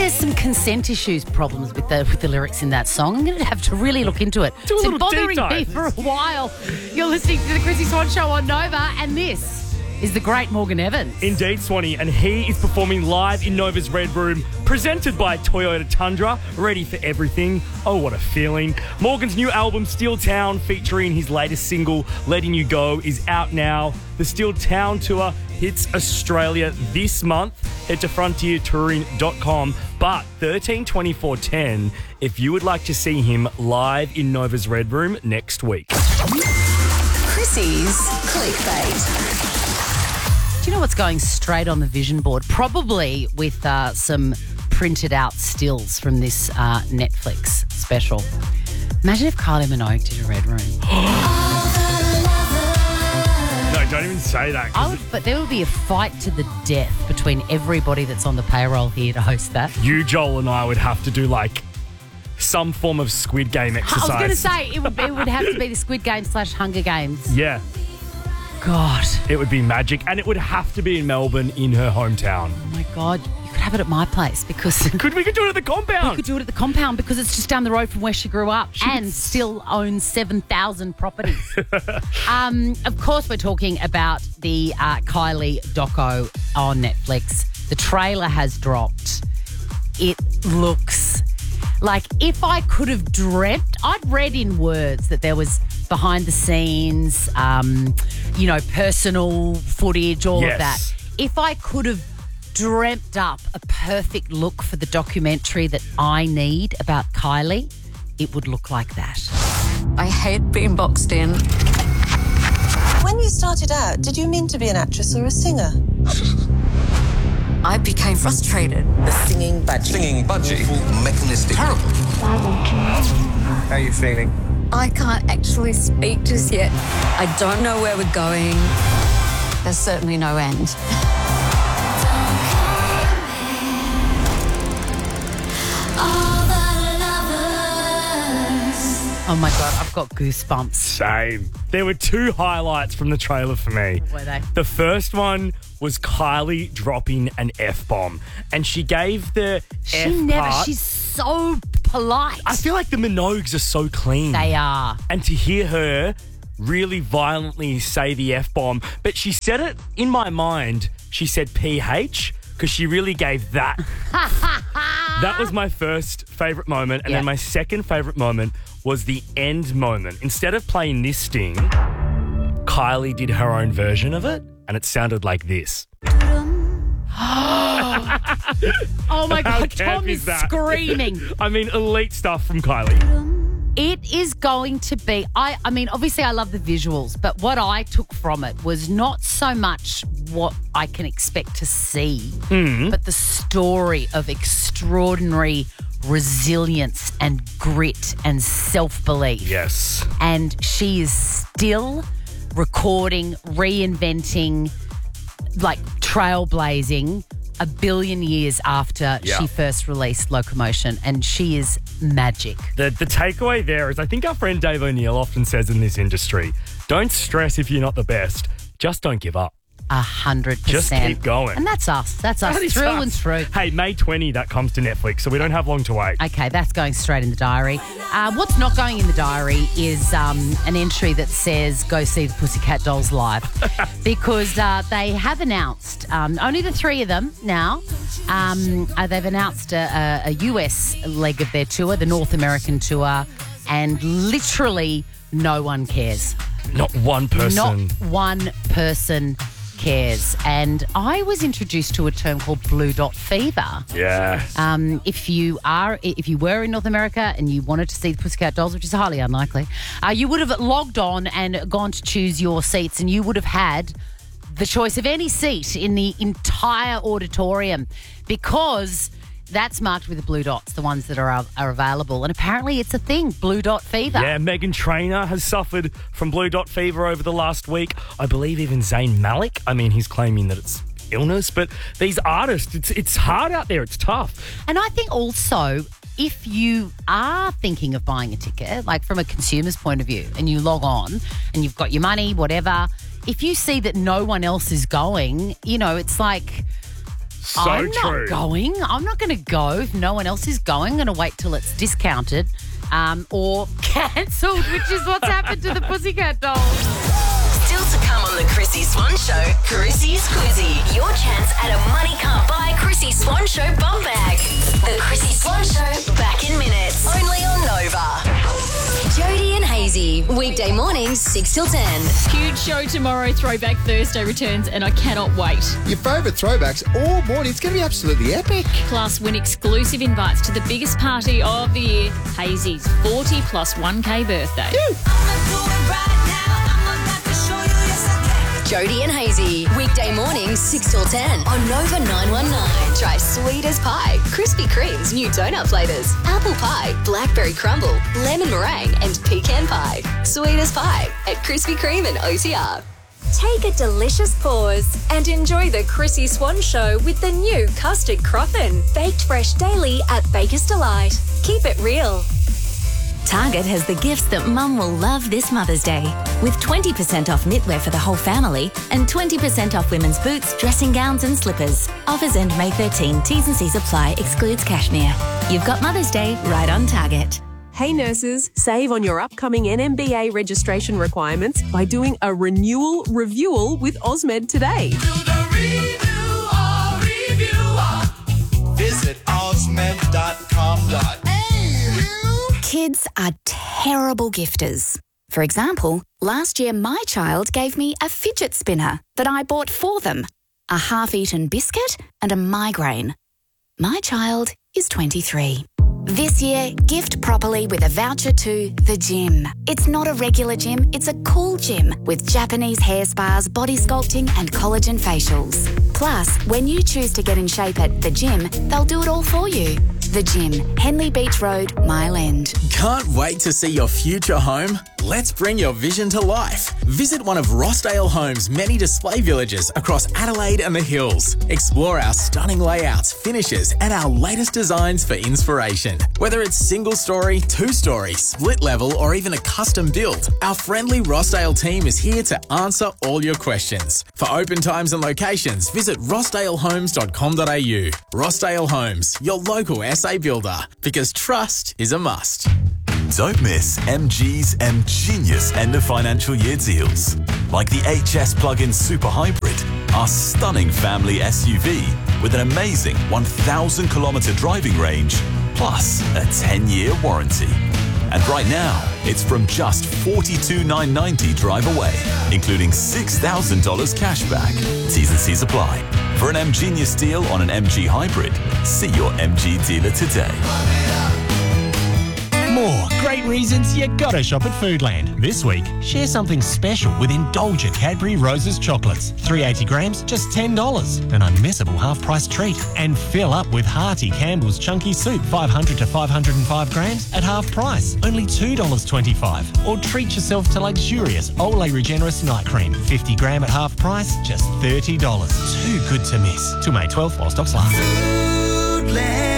there's some consent issues problems with the lyrics in that song. I'm going to have to really look into it. Do a It's been little bothering deep me dive. for a while. You're listening to the Chrissy Swan Show on Nova, and this is the great Morgan Evans. Indeed, Swanee, and he is performing live in Nova's Red Room, presented by Toyota Tundra, ready for everything. Oh, what a feeling. Morgan's new album, Steel Town, featuring his latest single, Letting You Go, is out now. The Steel Town tour hits Australia this month. Head to frontiertouring.com. But 13/24/10, if you would like to see him live in Nova's Red Room next week. Chrissy's Clickbait. Do you know what's going straight on the vision board? Probably with some printed out stills from this Netflix special. Imagine if Kylie Minogue did a Red Room. No, don't even say that. But there would be a fight to the death between everybody that's on the payroll here to host that. You, Joel, and I would have to do like some form of Squid Game exercise. I was going to say, it would have to be the Squid Game / Hunger Games. Yeah. God. It would be magic, and it would have to be in Melbourne, in her hometown. Oh, my God. You could have it at my place because... We could do it at the compound. We could do it at the compound because it's just down the road from where she grew up and still owns 7,000 properties. Of course, we're talking about the Kylie doco on Netflix. The trailer has dropped. It looks like if I could have dreamt, I'd read in words that there was behind the scenes, personal footage, all of that. If I could have dreamt up a perfect look for the documentary that I need about Kylie, it would look like that. I hate being boxed in. When you started out, did you mean to be an actress or a singer? I became frustrated. The singing budgie. Singing budgie. Mechanistic. Terrible. How are you feeling? I can't actually speak just yet. I don't know where we're going. There's certainly no end. Oh, my God, I've got goosebumps. Same. There were two highlights from the trailer for me. What were they? The first one was Kylie dropping an F-bomb, and she gave the F part. She's so polite. I feel like the Minogues are so clean. They are. And to hear her really violently say the F-bomb, but she said it, in my mind, she said PH, because she really gave that. That was my first favourite moment. And then my second favourite moment was the end moment. Instead of playing this sting, Kylie did her own version of it, and it sounded like this. Oh, my How God, camp Tom is that? screaming. I mean, elite stuff from Kylie. It is going to be, I mean, obviously I love the visuals, but what I took from it was not so much what I can expect to see, but the story of extraordinary resilience and grit and self-belief. Yes. And she is still recording, reinventing, like trailblazing a billion years after she first released Locomotion, and she is magic. The takeaway there is, I think our friend Dave O'Neill often says in this industry, don't stress if you're not the best, just don't give up. 100%. Just keep going. And that's us. That's us That is through us. and through. Hey, May 20, that comes to Netflix, so we don't have long to wait. Okay, that's going straight in the diary. What's not going in the diary is an entry that says go see the Pussycat Dolls live because they have announced, only the three of them now, they've announced a US leg of their tour, the North American tour, and literally no one cares. Not one person. Not one person cares. And I was introduced to a term called blue dot fever. Yeah. If you were in North America and you wanted to see the Pussycat Dolls, which is highly unlikely, you would have logged on and gone to choose your seats, and you would have had the choice of any seat in the entire auditorium because that's marked with the blue dots, the ones that are available. And apparently it's a thing, blue dot fever. Yeah, Meghan Trainor has suffered from blue dot fever over the last week. I believe even Zayn Malik. I mean, he's claiming that it's illness, but these artists, it's hard out there. It's tough. And I think also, if you are thinking of buying a ticket, like from a consumer's point of view, and you log on and you've got your money, whatever, if you see that no one else is going, you know, it's like I'm true. not going. I'm not going to go if no one else is going. I'm going to wait till it's discounted or cancelled, which is what's happened to the Pussycat Dolls. Still to come on the Chrissy Swan Show, Chrissy's Quizzy. Your chance at a money can't buy Chrissy Swan Show bum bag. The Chrissy Swan Show, back in minutes. Only on Nova. Jody and Hazy, weekday mornings 6 till 10. Huge show tomorrow. Throwback Thursday returns, and I cannot wait. Your favourite throwbacks all morning. It's going to be absolutely epic. Plus, win exclusive invites to the biggest party of the year, Hazy's 40 plus 1K birthday. Jody and Hazy, weekday mornings 6 till 10 on Nova 919. Try sweet as pie, Krispy Kreme's new donut flavours, apple pie, blackberry crumble, lemon meringue and pecan pie. Sweet as pie at Krispy Kreme and OTR. Take a delicious pause and enjoy the Chrissy Swan Show with the new custard croffin, baked fresh daily at Baker's Delight. Keep it real. Target has the gifts that Mum will love this Mother's Day, with 20% off knitwear for the whole family and 20% off women's boots, dressing gowns and slippers. Offers end May 13. T's and C's apply. Excludes cashmere. You've got Mother's Day right on Target. Hey nurses, save on your upcoming NMBA registration requirements by doing a renewal review with Osmed today. Visit osmed.com.au. Kids are terrible gifters. For example, last year my child gave me a fidget spinner that I bought for them, a half-eaten biscuit and a migraine. My child is 23. This year, gift properly with a voucher to the gym. It's not a regular gym, it's a cool gym with Japanese hair spas, body sculpting and collagen facials. Plus, when you choose to get in shape at the gym, they'll do it all for you. The Gym, Henley Beach Road, Mile End. Can't wait to see your future home? Let's bring your vision to life. Visit one of Rossdale Homes' many display villages across Adelaide and the Hills. Explore our stunning layouts, finishes, and our latest designs for inspiration. Whether it's single-story, two-story, split-level, or even a custom build, our friendly Rossdale team is here to answer all your questions. For open times and locations, visit rossdalehomes.com.au. Rossdale Homes, your local SA builder, because trust is a must. Don't miss MG's M-Genius end of financial year deals. Like the HS Plug-in Super Hybrid, our stunning family SUV with an amazing 1,000 kilometre driving range, plus a 10-year warranty. And right now, it's from just $42,990 drive away, including $6,000 cash back. T's and C's apply. For an M-Genius deal on an MG Hybrid, see your MG dealer today. More great reasons you gotta shop at Foodland. This week, share something special with indulgent Cadbury Roses chocolates. 380 grams, just $10. An unmissable half-price treat. And fill up with hearty Campbell's Chunky Soup, 500 to 505 grams at half price, only $2.25. Or treat yourself to luxurious Olay Regenerous Night Cream, 50 gram at half price, just $30. Too good to miss. Till May 12th while stocks last. Foodland.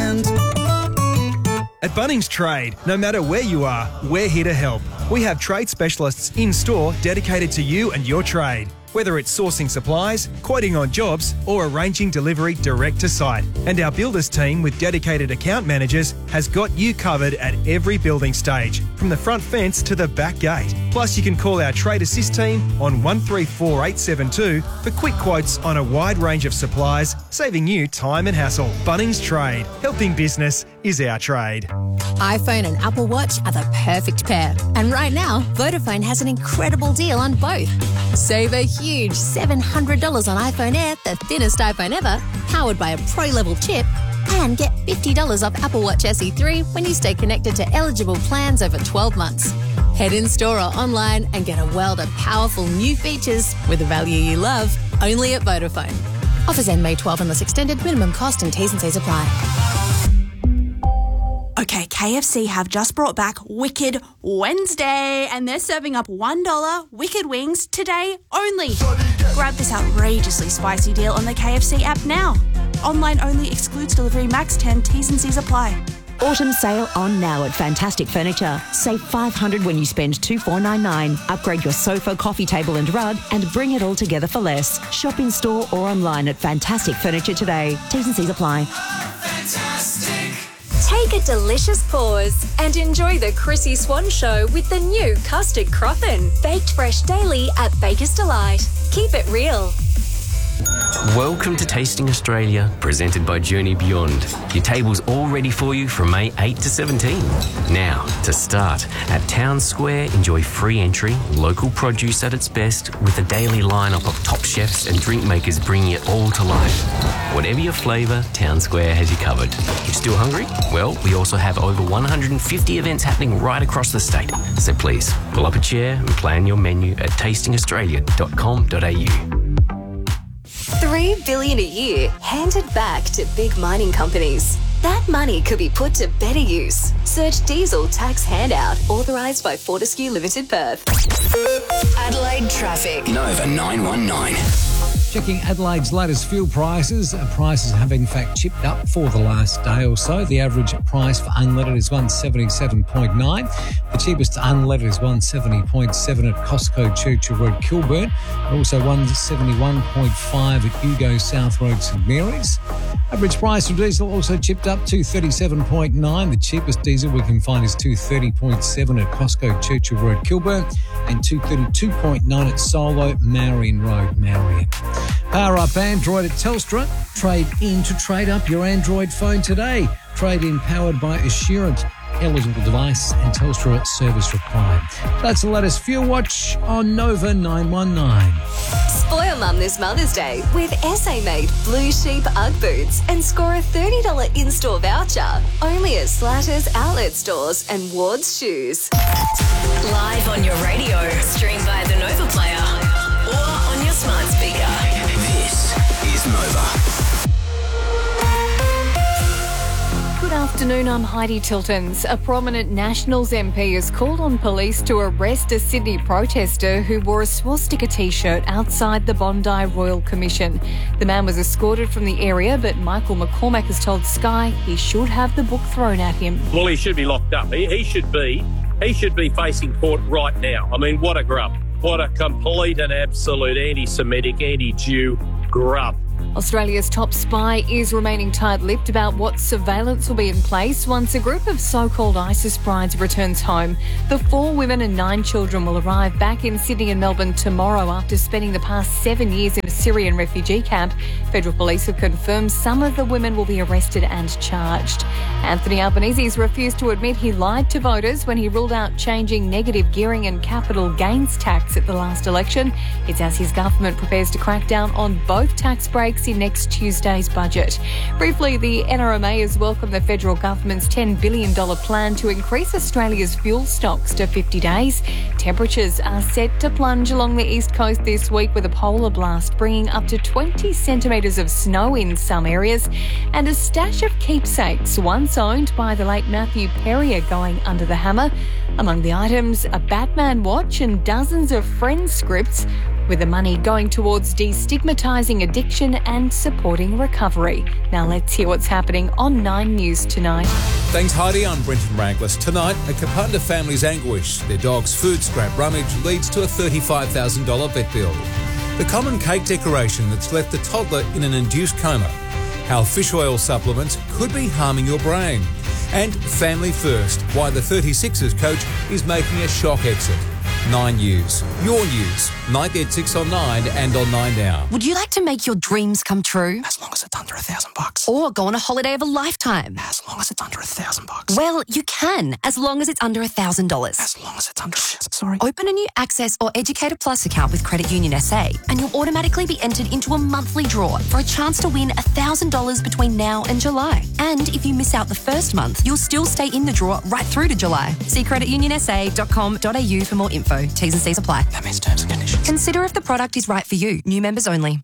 At Bunnings Trade, no matter where you are, we're here to help. We have trade specialists in store dedicated to you and your trade. Whether it's sourcing supplies, quoting on jobs, or arranging delivery direct to site. And our builders team with dedicated account managers has got you covered at every building stage, from the front fence to the back gate. Plus, you can call our Trade Assist team on 134872 for quick quotes on a wide range of supplies, saving you time and hassle. Bunnings Trade. Helping business is our trade. iPhone and Apple Watch are the perfect pair. And right now, Vodafone has an incredible deal on both. Save a huge $700 on iPhone Air, the thinnest iPhone ever, powered by a pro-level chip, and get $50 off Apple Watch SE 3 when you stay connected to eligible plans over 12 months. Head in store or online and get a world of powerful new features with the value you love, only at Vodafone. Offers end May 12 unless extended. Minimum cost and T's and C's apply. Okay, KFC have just brought back Wicked Wednesday, and they're serving up $1 Wicked Wings today only. Grab this outrageously spicy deal on the KFC app now. Online only, excludes delivery, max 10, T's and C's apply. Autumn sale on now at Fantastic Furniture. Save $500 when you spend $2,499. Upgrade your sofa, coffee table and rug and bring it all together for less. Shop in store or online at Fantastic Furniture today. T's and C's apply. Take a delicious pause and enjoy the Chrissy Swan Show with the new custard croffin. Baked fresh daily at Baker's Delight. Keep it real. Welcome to Tasting Australia, presented by Journey Beyond. Your table's all ready for you from May 8 to 17. Now, to start, at Town Square, enjoy free entry, local produce at its best, with a daily lineup of top chefs and drink makers bringing it all to life. Whatever your flavour, Town Square has you covered. You still hungry? Well, we also have over 150 events happening right across the state. So please, pull up a chair and plan your menu at tastingaustralia.com.au. $3 billion a year handed back to big mining companies. That money could be put to better use. Search diesel tax handout authorised by Fortescue Limited Perth. Adelaide traffic. Nova 919. Checking Adelaide's latest fuel prices. Prices have in fact chipped up for the last day or so. The average price for unleaded is $177.9. The cheapest unleaded is $170.7 at Costco Churchill Road, Kilburn. Also $171.5 at Hugo South Road, St Mary's. Average price for diesel also chipped up to $237.9. The cheapest diesel we can find is $230.7 at Costco Churchill Road, Kilburn, and $232.9 at Solo, Marion Road, Marion. Power up Android at Telstra. Trade in to trade up your Android phone today. Trade in powered by Assurant. Eligible device and Telstra service required. That's the latest Fuel Watch on Nova 919. Spoil Mum this Mother's Day with SA-made Blue Sheep Ugg boots and score a $30 in-store voucher. Only at Slatters outlet stores and Ward's Shoes. Live on your radio, stream via the Nova Player or on your smart speaker. This is Nova. Good afternoon, I'm Heidi Tiltons. A prominent Nationals MP has called on police to arrest a Sydney protester who wore a swastika T-shirt outside the Bondi Royal Commission. The man was escorted from the area, but Michael McCormack has told Sky he should have the book thrown at him. Well, he should be locked up. He should be facing court right now. I mean, what a grub. What a complete and absolute anti-Semitic, anti-Jew grub. Australia's top spy is remaining tight-lipped about what surveillance will be in place once a group of so-called ISIS brides returns home. The 4 women and 9 children will arrive back in Sydney and Melbourne tomorrow after spending the past 7 years in a Syrian refugee camp. Federal police have confirmed some of the women will be arrested and charged. Anthony Albanese's refused to admit he lied to voters when he ruled out changing negative gearing and capital gains tax at the last election. It's as his government prepares to crack down on both tax breaks in next Tuesday's budget. Briefly, the NRMA has welcomed the federal government's $10 billion plan to increase Australia's fuel stocks to 50 days. Temperatures are set to plunge along the east coast this week with a polar blast bringing up to 20 centimetres of snow in some areas, and a stash of keepsakes once owned by the late Matthew Perrier going under the hammer. Among the items, a Batman watch and dozens of Friends scripts, with the money going towards destigmatising addiction and supporting recovery. Now let's hear what's happening on 9 News tonight. Thanks, Heidi. I'm Brenton Rangless. Tonight, a Kapunda family's anguish. Their dog's food scrap rummage leads to a $35,000 vet bill. The common cake decoration that's left the toddler in an induced coma. How fish oil supplements could be harming your brain. And Family First, why the 36ers coach is making a shock exit. 9 News. Your news. 9 at 6 on 9 and on 9 Now. Would you like to make your dreams come true? As long as it's under $1,000. Or go on a holiday of a lifetime? As long as it's under $1,000. Well, you can, as long as it's under $1,000. As long as it's under... Sorry. Open a new Access or Educator Plus account with Credit Union SA and you'll automatically be entered into a monthly draw for a chance to win $1,000 between now and July. And if you miss out the first month, you'll still stay in the draw right through to July. See creditunionsa.com.au for more info. T's and C's apply. That means terms and conditions. Consider if the product is right for you. New members only.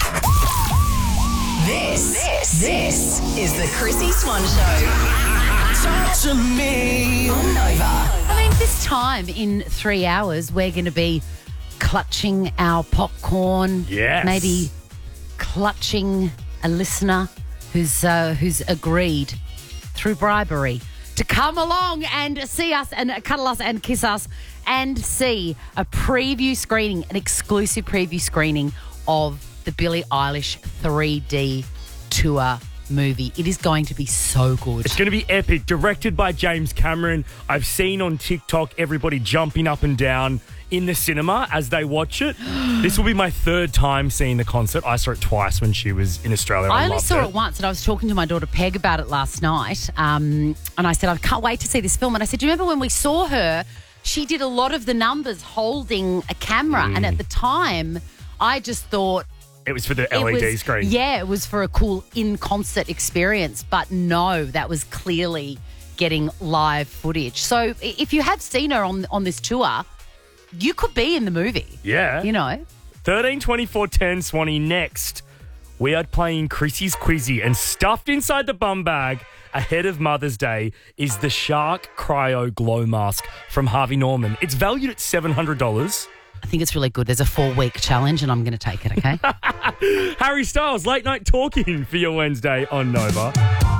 This is the Chrissy Swan Show. Talk to me on Nova. I mean, this time in 3 hours, we're going to be clutching our popcorn. Yes. Maybe clutching a listener who's agreed through bribery to come along and see us and cuddle us and kiss us and see a preview screening, an exclusive preview screening of the Billie Eilish 3D tour movie. It is going to be so good. It's going to be epic. Directed by James Cameron. I've seen on TikTok everybody jumping up and down in the cinema as they watch it. This will be my third time seeing the concert. I saw it twice when she was in Australia. I only saw it once, and I was talking to my daughter Peg about it last night. And I said, I can't wait to see this film. And I said, do you remember when we saw her? She did a lot of the numbers holding a camera. And at the time, I just thought, it was for the LED screen. Yeah, it was for a cool in-concert experience. But no, that was clearly getting live footage. So if you have seen her on this tour, you could be in the movie. Yeah. You know. 13 24 10, Swanee. Next, we are playing Chrissy's Quizzy, and stuffed inside the bum bag ahead of Mother's Day is the Shark Cryo Glow Mask from Harvey Norman. It's valued at $700. I think it's really good. There's a 4-week challenge and I'm going to take it, okay? Harry Styles, Late Night Talking for your Wednesday on Nova.